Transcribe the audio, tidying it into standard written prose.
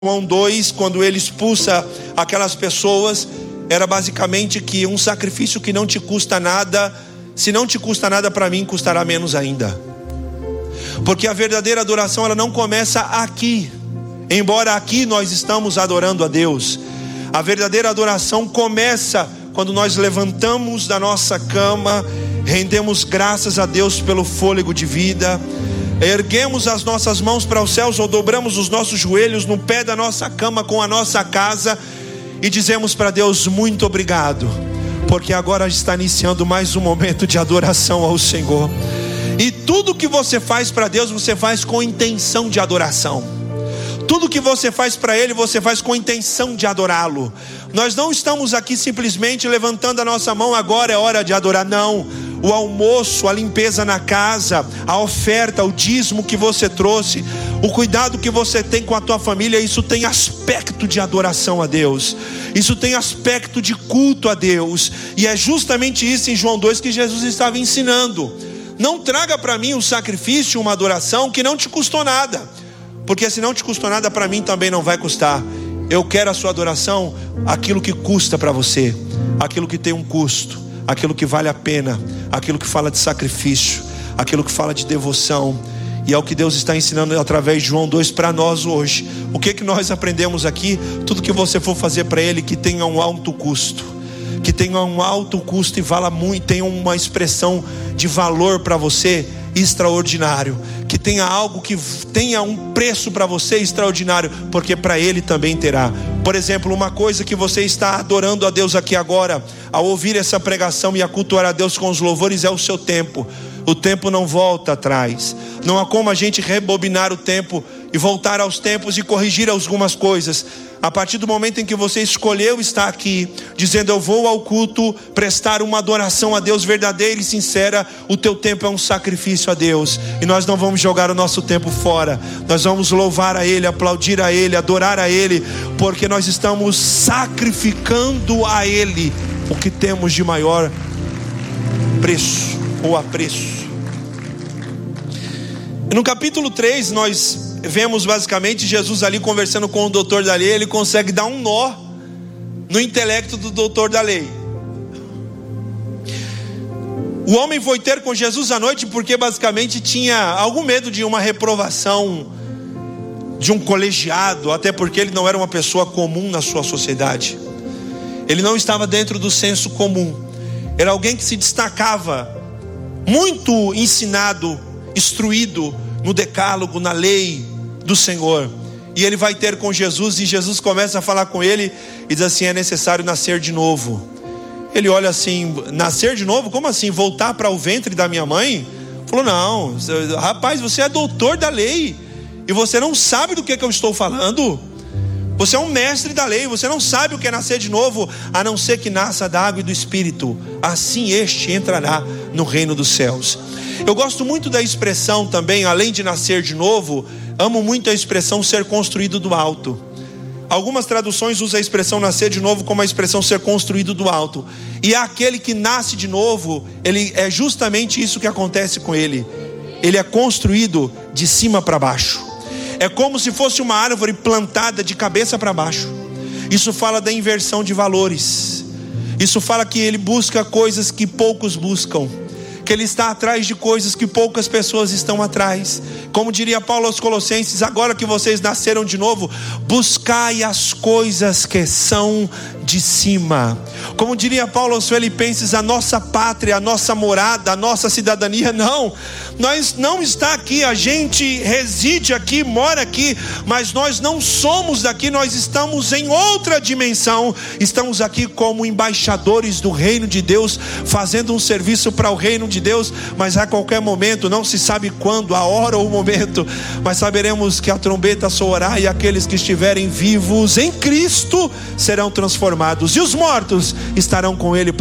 João 2, quando ele expulsa aquelas pessoas, era basicamente que um sacrifício que não te custa nada, se não te custa nada, para mim custará menos ainda. Porque a verdadeira adoração, ela não começa aqui, embora aqui nós estamos adorando a Deus. A verdadeira adoração começa quando nós levantamos da nossa cama, rendemos graças a Deus pelo fôlego de vida, erguemos as nossas mãos para os céus ou dobramos os nossos joelhos no pé da nossa cama com a nossa casa e dizemos para Deus: muito obrigado, porque agora está iniciando mais um momento de adoração ao Senhor. E tudo que você faz para Deus, você faz com intenção de adoração. Tudo que você faz para Ele, você faz com intenção de adorá-lo. Nós não estamos aqui simplesmente levantando a nossa mão, agora é hora de adorar. Não, o almoço, a limpeza na casa, a oferta, o dízimo que você trouxe, o cuidado que você tem com a tua família, isso tem aspecto de adoração a Deus. Isso tem aspecto de culto a Deus. E é justamente isso em João 2 que Jesus estava ensinando. Não traga para mim um sacrifício, uma adoração que não te custou nada. Porque se não te custou nada, para mim também não vai custar. Eu quero a sua adoração, aquilo que custa para você, aquilo que tem um custo, aquilo que vale a pena, aquilo que fala de sacrifício, aquilo que fala de devoção. E é o que Deus está ensinando através de João 2 para nós hoje. O que nós aprendemos aqui? Tudo que você for fazer para Ele, que tenha um alto custo, que tenha um alto custo e vala muito, tenha uma expressão de valor para você extraordinário, que tenha algo que tenha um preço para você extraordinário, porque para Ele também terá. Por exemplo, uma coisa que você está adorando a Deus aqui agora, ao ouvir essa pregação e a cultuar a Deus com os louvores, é o seu tempo. O tempo não volta atrás. Não há como a gente rebobinar o tempo e voltar aos tempos e corrigir algumas coisas. A partir do momento em que você escolheu estar aqui, dizendo: eu vou ao culto prestar uma adoração a Deus verdadeira e sincera, o teu tempo é um sacrifício a Deus. E nós não vamos jogar o nosso tempo fora. Nós vamos louvar a Ele, aplaudir a Ele, adorar a Ele, porque nós estamos sacrificando a Ele o que temos de maior preço ou apreço. No capítulo 3 nós vemos basicamente Jesus ali conversando com o doutor da lei. Ele consegue dar um nó no intelecto do doutor da lei. O homem foi ter com Jesus à noite porque basicamente tinha algum medo de uma reprovação de um colegiado, até porque ele não era uma pessoa comum na sua sociedade. Ele não estava dentro do senso comum. Era alguém que se destacava, muito ensinado, instruído no decálogo, na lei do Senhor. E ele vai ter com Jesus, e Jesus começa a falar com ele e diz assim: é necessário nascer de novo. Ele olha assim: nascer de novo? Como assim? Voltar para o ventre da minha mãe? Falou: não, rapaz, você é doutor da lei e você não sabe do que eu estou falando. Você é um mestre da lei, você não sabe o que é nascer de novo, a não ser que nasça da água e do Espírito, assim este entrará no reino dos céus. Eu gosto muito da expressão também, além de nascer de novo, amo muito a expressão ser construído do alto. Algumas traduções usam a expressão nascer de novo como a expressão ser construído do alto. E aquele que nasce de novo, ele é justamente isso que acontece com ele. Ele é construído de cima para baixo. É como se fosse uma árvore plantada de cabeça para baixo. Isso fala da inversão de valores. Isso fala que ele busca coisas que poucos buscam, que ele está atrás de coisas que poucas pessoas estão atrás. Como diria Paulo aos Colossenses: agora que vocês nasceram de novo, buscai as coisas que são de cima. Como diria Paulo aos Filipenses: a nossa pátria, a nossa morada, a nossa cidadania, nós não está aqui, a gente reside aqui, mora aqui, mas nós não somos daqui, nós estamos em outra dimensão. Estamos aqui como embaixadores do reino de Deus, fazendo um serviço para o reino de Deus. Mas a qualquer momento, não se sabe quando, a hora ou o momento, mas saberemos que a trombeta soará e aqueles que estiverem vivos em Cristo serão transformados, e os mortos estarão com Ele para